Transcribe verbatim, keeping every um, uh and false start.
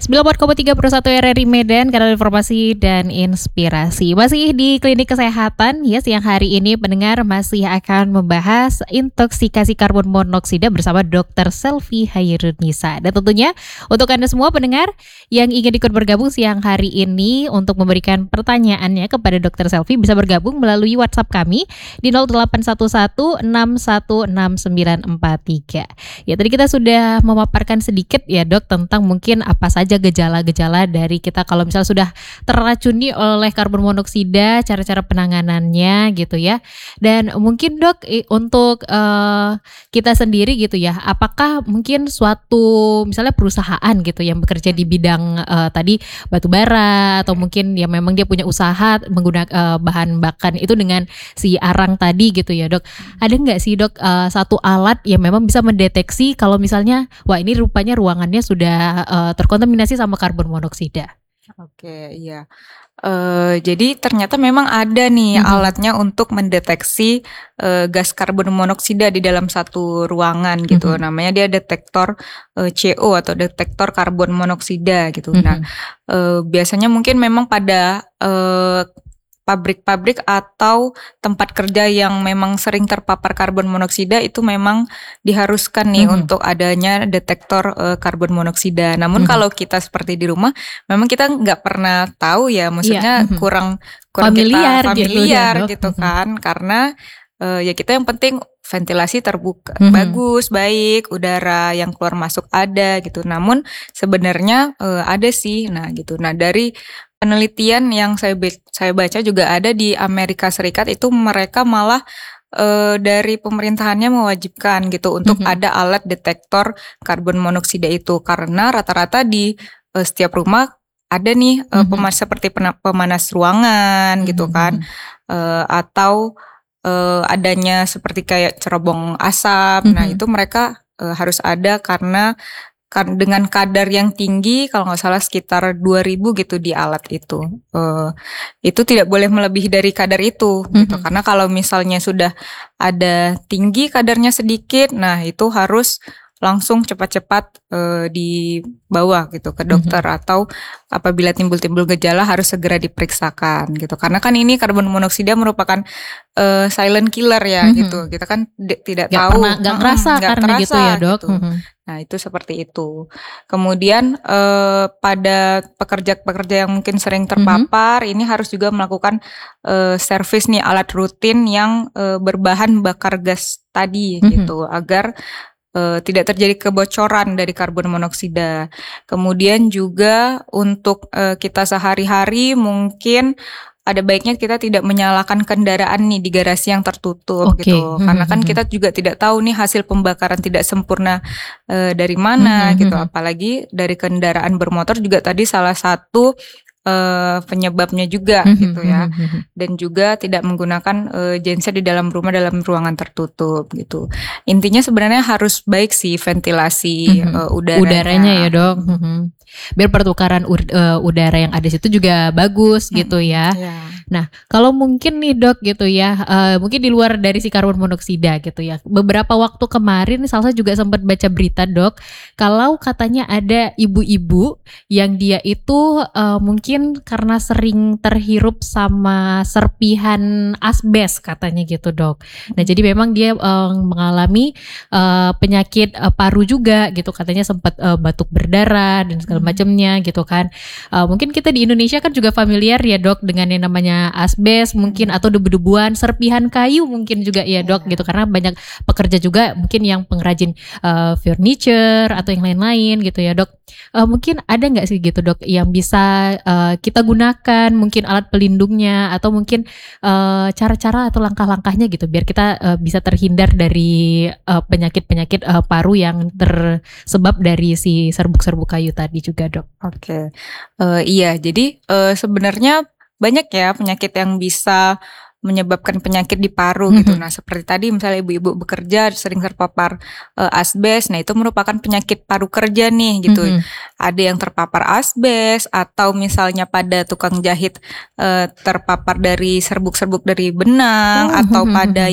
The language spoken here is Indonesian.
sembilan puluh empat koma tiga Pro satu R R I Medan, kanal informasi dan inspirasi. Masih di Klinik Kesehatan, ya, siang hari ini pendengar masih akan membahas intoksikasi karbon monoksida bersama dokter Selvi Hairunisa. Dan tentunya untuk Anda semua pendengar yang ingin ikut bergabung siang hari ini untuk memberikan pertanyaannya kepada dokter Selvi bisa bergabung melalui WhatsApp kami di nol delapan satu satu enam satu enam sembilan empat tiga. Ya, tadi kita sudah memaparkan sedikit ya, Dok, tentang mungkin apa saja gejala-gejala dari kita kalau misalnya sudah terracuni oleh karbon monoksida, cara-cara penanganannya gitu ya. Dan mungkin Dok untuk uh, kita sendiri gitu ya, apakah mungkin suatu misalnya perusahaan gitu yang bekerja di bidang uh, tadi batu bara atau mungkin ya memang dia punya usaha menggunakan uh, bahan bakan itu dengan si arang tadi gitu ya, Dok. Ada nggak sih, Dok, uh, satu alat yang memang bisa mendeteksi kalau misalnya wah ini rupanya ruangannya sudah uh, terkontaminasi sama karbon monoksida? Oke, iya. Uh, jadi ternyata memang ada nih mm-hmm. alatnya untuk mendeteksi uh, gas karbon monoksida di dalam satu ruangan gitu. Mm-hmm. Namanya dia detektor uh, C O atau detektor karbon monoksida gitu. Mm-hmm. Nah, uh, biasanya mungkin memang pada uh, pabrik-pabrik atau tempat kerja yang memang sering terpapar karbon monoksida itu memang diharuskan nih mm-hmm. untuk adanya detektor uh, karbon monoksida. Namun mm-hmm. kalau kita seperti di rumah, memang kita nggak pernah tahu ya, maksudnya yeah. mm-hmm. kurang kurang familiar, kita familiar gitu, gitu kan, mm-hmm. karena uh, ya kita yang penting ventilasi terbuka, mm-hmm. bagus, baik, udara yang keluar masuk ada gitu. Namun sebenarnya uh, ada sih, nah gitu. Nah dari penelitian yang saya saya baca juga ada di Amerika Serikat itu mereka malah e, dari pemerintahannya mewajibkan gitu untuk mm-hmm. ada alat detektor karbon monoksida itu karena rata-rata di e, setiap rumah ada nih e, mm-hmm. pemas seperti pemanas ruangan mm-hmm. gitu kan e, atau e, adanya seperti kayak cerobong asap. Mm-hmm. Nah itu mereka e, harus ada karena dengan kadar yang tinggi, kalau nggak salah sekitar dua ribu gitu di alat itu. Uh, itu tidak boleh melebihi dari kadar itu, mm-hmm. gitu. Karena kalau misalnya sudah ada tinggi kadarnya sedikit, nah itu harus langsung cepat-cepat uh, dibawa gitu ke dokter mm-hmm. atau apabila timbul-timbul gejala harus segera diperiksakan gitu. Karena kan ini karbon monoksida merupakan uh, silent killer ya mm-hmm. gitu. Kita kan d- tidak gak tahu, pernah, gak ngerasa gak karena terasa, gitu ya, Dok. Gitu. Mm-hmm. Nah itu seperti itu. Kemudian eh, pada pekerja-pekerja yang mungkin sering terpapar, mm-hmm. ini harus juga melakukan eh, servis nih alat rutin yang eh, berbahan bakar gas tadi mm-hmm. gitu, agar eh, tidak terjadi kebocoran dari karbon monoksida. Kemudian juga untuk eh, kita sehari-hari mungkin ada baiknya kita tidak menyalakan kendaraan nih di garasi yang tertutup okay. gitu. Karena kan kita juga tidak tahu nih hasil pembakaran tidak sempurna e, dari mana mm-hmm. gitu. Apalagi dari kendaraan bermotor juga tadi salah satu e, penyebabnya juga mm-hmm. gitu ya. Dan juga tidak menggunakan e, genset di dalam rumah dalam ruangan tertutup gitu. Intinya sebenarnya harus baik sih ventilasi mm-hmm. e, udaranya. Udaranya ya, Dok. Mm-hmm. Biar pertukaran uh, udara yang ada situ juga bagus hmm, gitu ya. Yeah. Nah, kalau mungkin nih, Dok, gitu ya, uh, mungkin di luar dari si karbon monoksida gitu ya. Beberapa waktu kemarin Salsa juga sempat baca berita, Dok, kalau katanya ada ibu-ibu yang dia itu uh, mungkin karena sering terhirup sama serpihan asbes katanya gitu, Dok. Nah, jadi memang dia uh, mengalami uh, penyakit uh, paru juga gitu, katanya sempat uh, batuk berdarah dan segala macamnya gitu kan. Uh, mungkin kita di Indonesia kan juga familiar ya, Dok, dengan yang namanya asbes mungkin atau debu-debuan, serpihan kayu mungkin juga ya, Dok, gitu, karena banyak pekerja juga mungkin yang pengrajin uh, furniture atau yang lain-lain gitu ya, Dok. Uh, mungkin ada nggak sih gitu, Dok, yang bisa uh, kita gunakan, mungkin alat pelindungnya atau mungkin uh, cara-cara atau langkah-langkahnya gitu biar kita uh, bisa terhindar dari uh, penyakit-penyakit uh, paru yang tersebab dari si serbuk-serbuk kayu tadi juga. Juga, Dok. Oke, okay. uh, iya. Jadi uh, sebenarnya banyak ya penyakit yang bisa menyebabkan penyakit di paru mm-hmm. gitu. Nah, seperti tadi misalnya ibu-ibu bekerja sering terpapar uh, asbes, nah itu merupakan penyakit paru kerja nih gitu. Mm-hmm. Ada yang terpapar asbes atau misalnya pada tukang jahit uh, terpapar dari serbuk-serbuk dari benang mm-hmm. atau pada